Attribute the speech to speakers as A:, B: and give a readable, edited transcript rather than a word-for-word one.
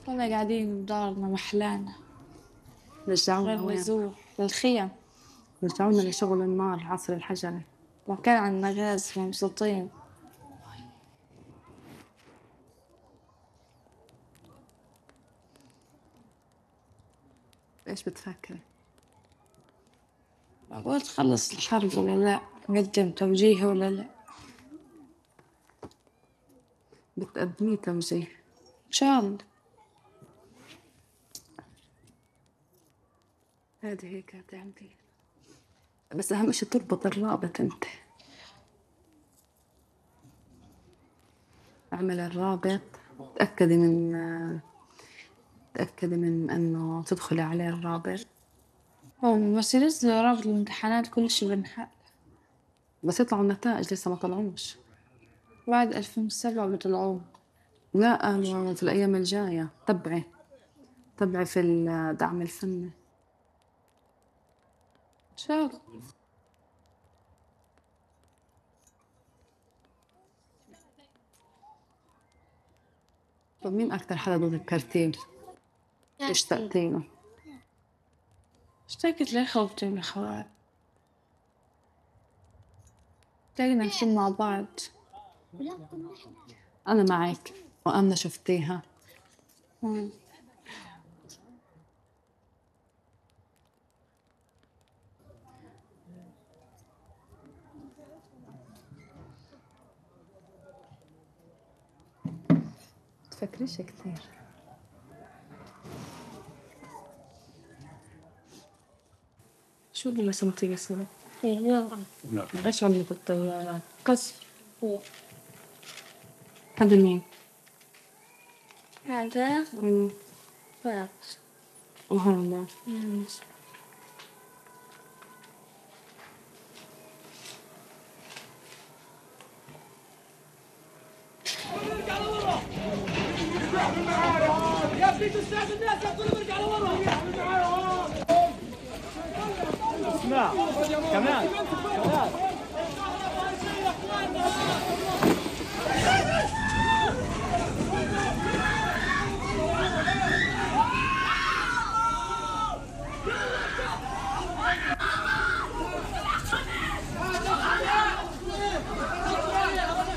A: والله قاعدين بدارنا محلانا.
B: رجعونا
A: غير
B: وين؟
A: نزوح للخيم.
B: رجعونا لشغل النار عصر الحجري.
A: ما كان عندنا غاز فمبسوطين.
B: ايش بتفكري؟
A: بقول تخلص الحرب ولا لا، نقدم توجيه ولا لا.
B: بتقدمي توجيه؟
A: إن شاء الله.
B: هادي هيك هتعملي، بس أهم شي تربط الرابط. أنت اعمل الرابط، تأكدي من أنه تدخلي عليه الرابط.
A: هو بس ينزلوا رابط الامتحانات كل شي بنحق.
B: بس يطلعوا النتائج لسه ما طلعوش.
A: بعد 2007 بيطلعوه.
B: لا في الأيام الجاية. تبعي في الدعم الفني.
A: إن شاء الله.
B: طب مين أكتر حدا بتذكرتيه اشتقتي له؟
A: اشتكت لأخوتي والأخوات. اشتقنا نكون مع بعض.
B: أنا معك. وأمنة شفتيها؟
A: مم.
B: تفكريش كتير. شو اللي رسمتيه يا سنة؟ ايش عملت بالطيارة؟
A: قصف.
B: هذا مين؟
A: هذا فاق.
B: وهذا
C: يا ابني تستاذ الناس يا كل برجع لورا. اسمع كمان